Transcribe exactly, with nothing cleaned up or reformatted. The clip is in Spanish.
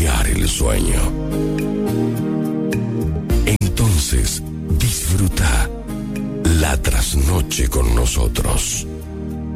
bloquear el sueño. Entonces, disfruta la trasnoche con nosotros.